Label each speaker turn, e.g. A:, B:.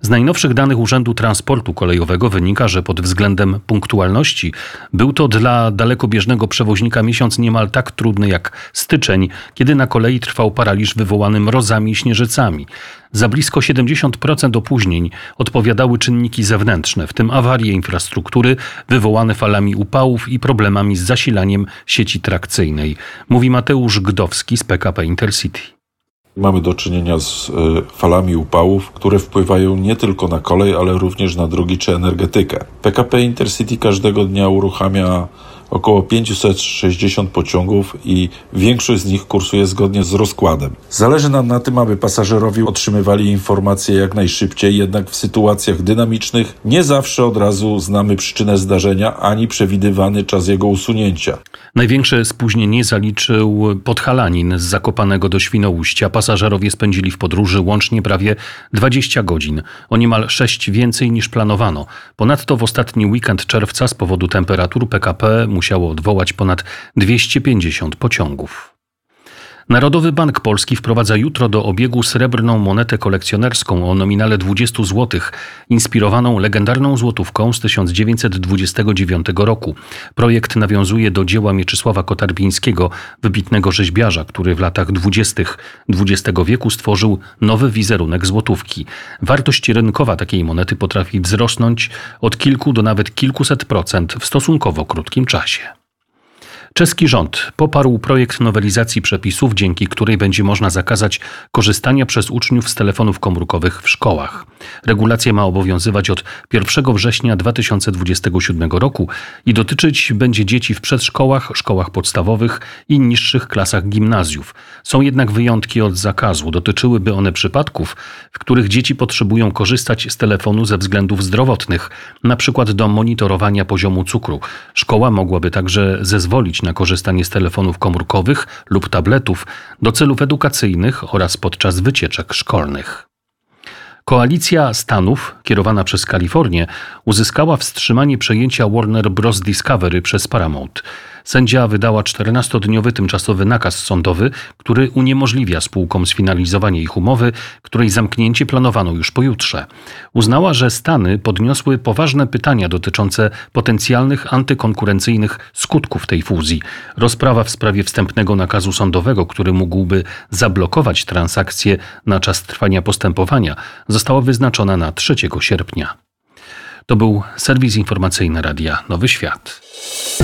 A: Z najnowszych danych Urzędu Transportu Kolejowego wynika, że pod względem punktualności był to dla dalekobieżnego przewoźnika miesiąc niemal tak trudny jak styczeń, kiedy na kolei trwał paraliż wywołany mrozami i śnieżycami. Za blisko 70% opóźnień odpowiadały czynniki zewnętrzne, w tym awarie infrastruktury wywołane falami upałów i problemami z zasilaniem sieci trakcyjnej, mówi Mateusz Gdowski z PKP Intercity.
B: Mamy do czynienia z falami upałów, które wpływają nie tylko na kolej, ale również na drogi czy energetykę. PKP Intercity każdego dnia uruchamia około 560 pociągów i większość z nich kursuje zgodnie z rozkładem. Zależy nam na tym, aby pasażerowie otrzymywali informacje jak najszybciej, jednak w sytuacjach dynamicznych nie zawsze od razu znamy przyczynę zdarzenia ani przewidywany czas jego usunięcia.
A: Największe spóźnienie zaliczył Podhalanin z Zakopanego do Świnoujścia. Pasażerowie spędzili w podróży łącznie prawie 20 godzin, o niemal 6 więcej niż planowano. Ponadto w ostatni weekend czerwca z powodu temperatur PKP musiało odwołać ponad 250 pociągów. Narodowy Bank Polski wprowadza jutro do obiegu srebrną monetę kolekcjonerską o nominale 20 zł, inspirowaną legendarną złotówką z 1929 roku. Projekt nawiązuje do dzieła Mieczysława Kotarbińskiego, wybitnego rzeźbiarza, który w latach 20. XX wieku stworzył nowy wizerunek złotówki. Wartość rynkowa takiej monety potrafi wzrosnąć od kilku do nawet kilkuset procent w stosunkowo krótkim czasie. Czeski rząd poparł projekt nowelizacji przepisów, dzięki której będzie można zakazać korzystania przez uczniów z telefonów komórkowych w szkołach. Regulacja ma obowiązywać od 1 września 2027 roku i dotyczyć będzie dzieci w przedszkołach, szkołach podstawowych i niższych klasach gimnazjów. Są jednak wyjątki od zakazu. Dotyczyłyby one przypadków, w których dzieci potrzebują korzystać z telefonu ze względów zdrowotnych, np. do monitorowania poziomu cukru. Szkoła mogłaby także zezwolić na korzystanie z telefonów komórkowych lub tabletów do celów edukacyjnych oraz podczas wycieczek szkolnych. Koalicja Stanów, kierowana przez Kalifornię, uzyskała wstrzymanie przejęcia Warner Bros. Discovery przez Paramount. Sędzia wydała 14-dniowy tymczasowy nakaz sądowy, który uniemożliwia spółkom sfinalizowanie ich umowy, której zamknięcie planowano już pojutrze. Uznała, że Stany podniosły poważne pytania dotyczące potencjalnych antykonkurencyjnych skutków tej fuzji. Rozprawa w sprawie wstępnego nakazu sądowego, który mógłby zablokować transakcje na czas trwania postępowania, została wyznaczona na 3 sierpnia. To był serwis informacyjny Radia Nowy Świat.